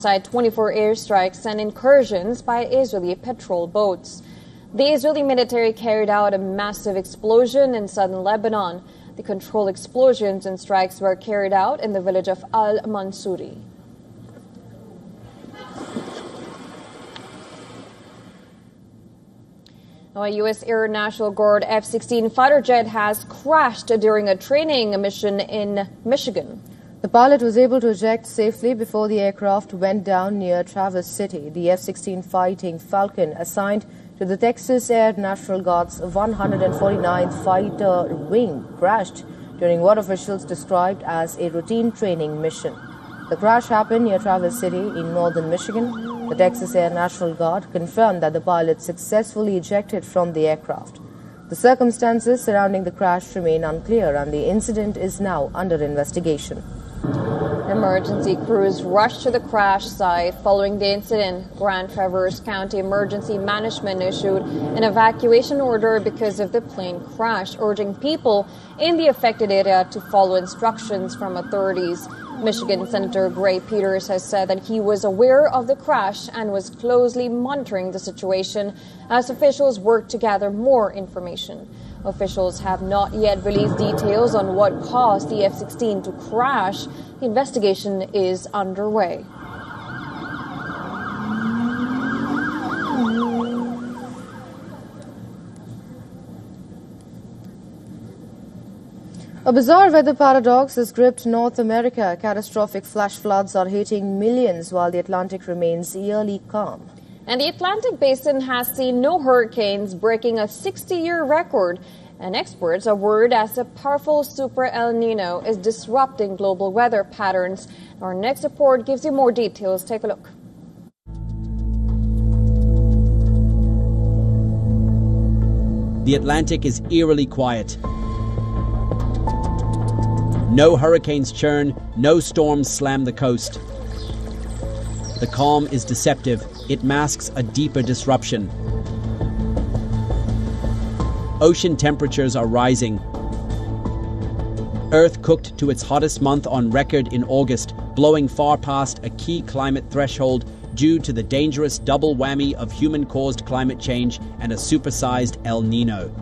Side 24 airstrikes and incursions by Israeli patrol boats. The Israeli military carried out a massive explosion in southern Lebanon. The controlled explosions and strikes were carried out in the village of Al-Mansouri. Now, a U.S. Air National Guard F-16 fighter jet has crashed during a training mission in Michigan. The pilot was able to eject safely before the aircraft went down near Traverse City. The F-16 Fighting Falcon, assigned to the Texas Air National Guard's 149th Fighter Wing, crashed during what officials described as a routine training mission. The crash happened near Traverse City in northern Michigan. The Texas Air National Guard confirmed that the pilot successfully ejected from the aircraft. The circumstances surrounding the crash remain unclear, and the incident is now under investigation. Emergency crews rushed to the crash site following the incident. Grand Traverse County Emergency Management issued an evacuation order because of the plane crash, urging people in the affected area to follow instructions from authorities. Michigan Senator Gray Peters has said that he was aware of the crash and was closely monitoring the situation as officials worked to gather more information. Officials have not yet released details on what caused the F-16 to crash. The investigation is underway. A bizarre weather paradox has gripped North America. Catastrophic flash floods are hitting millions while the Atlantic remains eerily calm. And the Atlantic Basin has seen no hurricanes, breaking a 60-year record. And experts are worried as a powerful Super El Nino is disrupting global weather patterns. Our next report gives you more details. Take a look. The Atlantic is eerily quiet. No hurricanes churn, no storms slam the coast. The calm is deceptive. It masks a deeper disruption. Ocean temperatures are rising. Earth cooked to its hottest month on record in August, blowing far past a key climate threshold due to the dangerous double whammy of human-caused climate change and a supersized El Nino.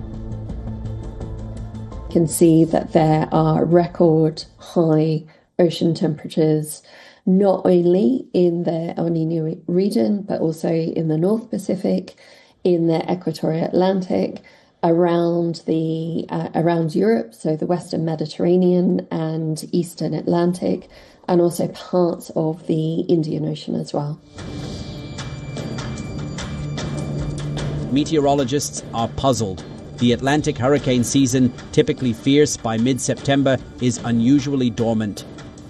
You can see that there are record high ocean temperatures, not only in the El Nino region, but also in the North Pacific, in the Equatorial Atlantic, around Europe, so the Western Mediterranean and Eastern Atlantic, and also parts of the Indian Ocean as well. Meteorologists are puzzled. The Atlantic hurricane season, typically fierce by mid-September, is unusually dormant.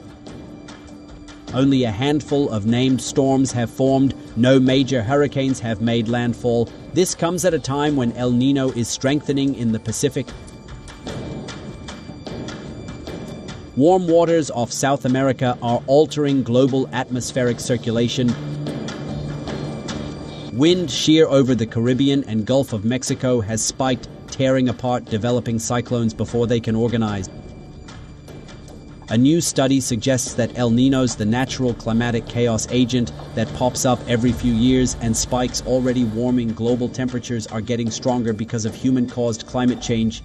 Only a handful of named storms have formed. No major hurricanes have made landfall. This comes at a time when El Nino is strengthening in the Pacific. Warm waters off South America are altering global atmospheric circulation. Wind shear over the Caribbean and Gulf of Mexico has spiked, tearing apart developing cyclones before they can organize. A new study suggests that El Nino's the natural climatic chaos agent that pops up every few years, and spikes already warming global temperatures are getting stronger because of human-caused climate change.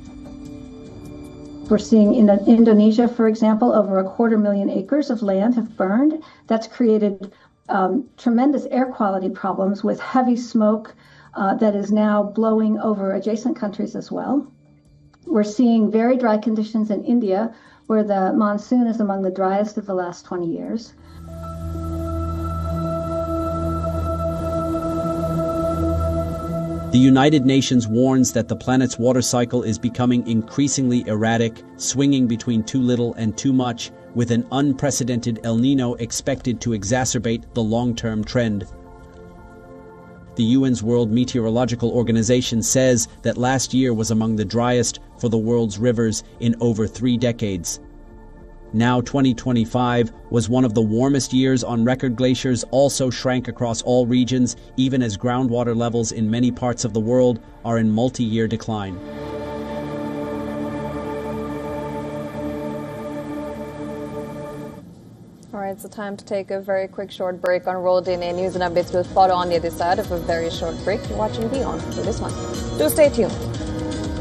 We're seeing in Indonesia, for example, over 250,000 acres of land have burned. That's created tremendous air quality problems with heavy smoke that is now blowing over adjacent countries as well. We're seeing very dry conditions in India, where the monsoon is among the driest of the last 20 years. The United Nations warns that the planet's water cycle is becoming increasingly erratic, swinging between too little and too much, with an unprecedented El Nino expected to exacerbate the long-term trend. The UN's World Meteorological Organization says that last year was among the driest for the world's rivers in over 3 decades. Now 2025 was one of the warmest years on record. Glaciers also shrank across all regions, even as groundwater levels in many parts of the world are in multi-year decline. All right. right, it's the time to take a very quick short break on Royal DNA News and Updates will follow on the other side of a very short break. You're watching Beyond for this one. Do stay tuned.